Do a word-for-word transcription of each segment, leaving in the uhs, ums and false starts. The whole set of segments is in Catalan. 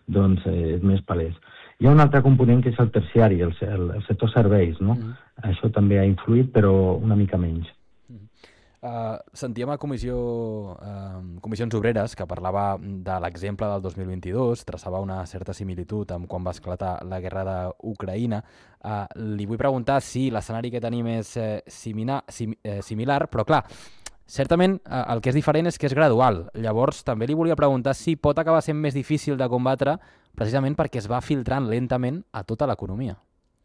doncs eh, és més palès. Hi ha un altre component que és el terciari, el, el, el sector serveis, no? Mm. Això també ha influït, però una mica menys. Mm. Uh, sentíem a Comissió, uh, Comissions Obreres que parlava de l'exemple del dos mil vint-i-dos, traçava una certa similitud amb quan va esclatar la guerra d'Ucraïna. Uh, li vull preguntar si l'escenari que tenim és eh, similar, sim, eh, similar, però clar, certament eh, el que és diferent és que és gradual. Llavors també li volia preguntar si pot acabar sent més difícil de combatre precisament perquè es va filtrant lentament a tota l'economia.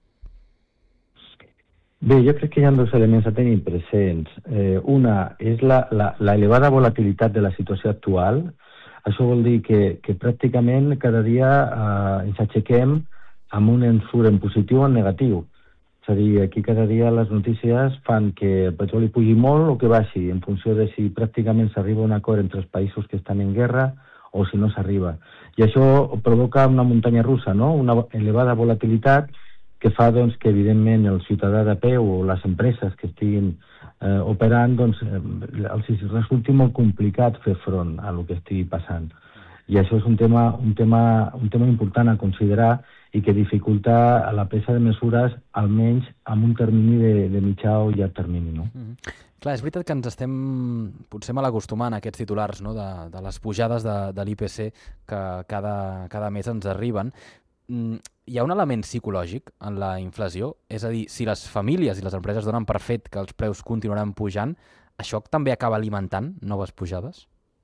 Bé, jo crec que hi ha dos elements a tenir presents. Eh, una és la, la, la elevada volatilitat de la situació actual. Això vol dir que, que pràcticament cada dia eh, ens aixequem amb un ensurt en positiu o en negatiu. És a dir, aquí cada dia les notícies fan que el petroli pugi molt o que baixi, en funció de si pràcticament s'arriba a un acord entre els països que estan en guerra o si no s'arriba. I això provoca una muntanya russa, no? Una elevada volatilitat que fa doncs, que, evidentment, el ciutadà de peu o les empreses que estiguin eh, operant, doncs, eh, els resulti molt complicat fer front a el que estigui passant. I això és un tema, un tema, un tema important a considerar i que dificulta la presa de mesures, almenys amb un termini de, de mitjà o llarg termini. No? Mm-hmm. Clar, és veritat que ens estem potser mal acostumant a aquests titulars, no? de, de les pujades de, de l'I P C que cada, cada mes ens arriben. Hi ha un element psicològic en la inflació? És a dir, si les famílies i les empreses donen per fet que els preus continuaran pujant, això també acaba alimentant noves pujades?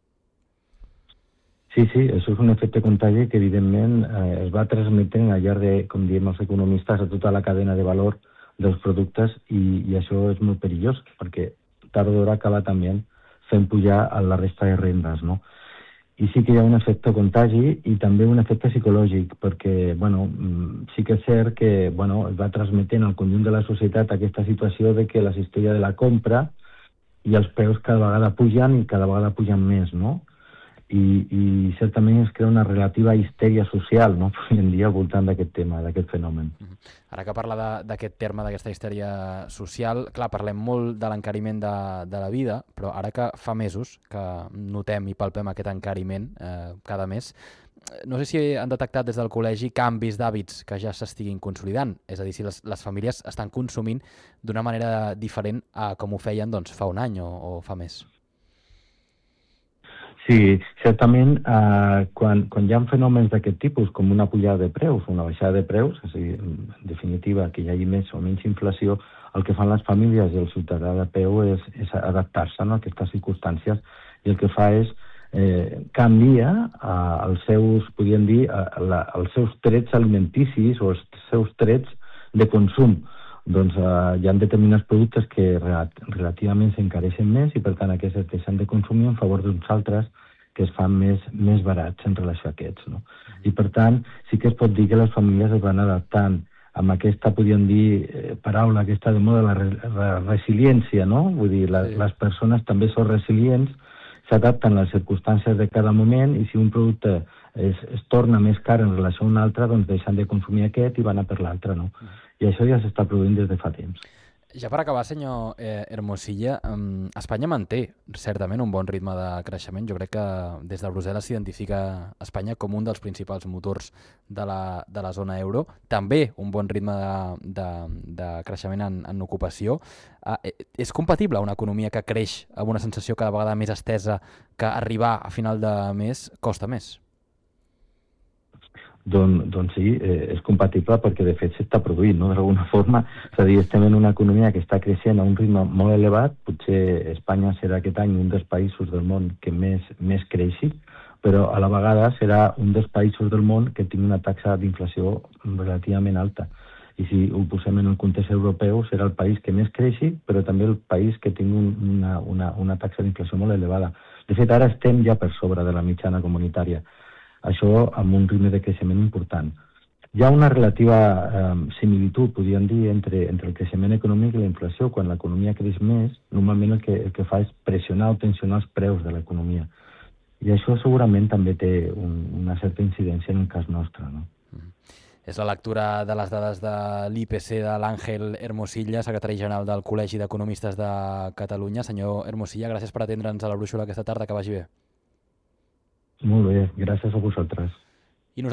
Sí, sí, això és un efecte contagi que evidentment eh, es va transmetent al llarg de, com diem els economistes, a tota la cadena de valor dels productes i, i això és molt perillós perquè tard o d'hora acaba també fent pujar a la resta de rendes, no? I sí que hi ha un efecte contagi i també un efecte psicològic, perquè bueno, sí que és cert que bueno, es va transmetent al conjunt de la societat aquesta situació de que la cistella de la compra i els preus cada vegada pugen i cada vegada pugen més, no? I, i certament es crea una relativa histèria social, no? Avui en dia al voltant d'aquest tema, d'aquest fenomen. Ara que parla d'aquest terme, d'aquesta histèria social, clar, parlem molt de l'encariment de, de la vida, però ara que fa mesos que notem i palpem aquest encariment eh, cada mes, no sé si han detectat des del col·legi canvis d'hàbits que ja s'estiguin consolidant, és a dir, si les, les famílies estan consumint d'una manera diferent a com ho feien doncs, fa un any o, o fa més. Sí, certament, eh, quan, quan hi ha fenòmens d'aquest tipus, com una pujada de preus o una baixada de preus, és a dir, en definitiva, que hi hagi més o menys inflació, el que fan les famílies i el ciutadà de peu és, és adaptar-se, no, a aquestes circumstàncies i el que fa és eh, canvia eh, els seus, podríem dir, eh, la, els seus trets alimenticis o els seus trets de consum. Doncs eh, hi ha determinats productes que relativament s'encareixen més i per tant aquests que s'han de consumir en favor d'uns altres que es fan més, més barats en relació a aquests. No? I per tant sí que es pot dir que les famílies es van adaptant amb aquesta, podríem dir, eh, paraula aquesta de moda, la, re, la resiliència, no? Vull dir, la, sí. Les persones també són resilients, s'adapten a les circumstàncies de cada moment i si un producte es, es torna més car en relació a un altre, doncs deixen de consumir aquest i van a per l'altre, no? I això ja s'està produint des de fa temps. Ja per acabar, senyor eh, Hermosilla, eh, Espanya manté certament un bon ritme de creixement. Jo crec que des de Brussel·les s'identifica Espanya com un dels principals motors de la, de la zona euro. També un bon ritme de, de, de creixement en, en ocupació. Eh, és compatible una economia que creix amb una sensació cada vegada més estesa que arribar a final de mes costa més? Doncs, doncs sí, eh, és compatible perquè de fet s'està produint, no? D'alguna forma, és a dir, estem en una economia que està creixent a un ritme molt elevat, potser Espanya serà aquest any un dels països del món que més, més creixi, però a la vegada serà un dels països del món que tingui una taxa d'inflació relativament alta. I si ho posem en el context europeu, serà el país que més creixi, però també el país que tingui una, una, una taxa d'inflació molt elevada. De fet, ara estem ja per sobre de la mitjana comunitària. Això amb un ritme de creixement important. Hi ha una relativa eh, similitud, podríem dir, entre, entre el creixement econòmic i la inflació. Quan l'economia creix més, normalment el que, el que fa és pressionar o tensionar els preus de l'economia. I això segurament també té un, una certa incidència en el cas nostre, no? Mm. És la lectura de les dades de l'I P C de l'Àngel Hermosilla, secretari general del Col·legi d'Economistes de Catalunya. Senyor Hermosilla, gràcies per atendre'ns a la brúixola aquesta tarda, que vagi bé. Molt bé, gràcies a vosaltres.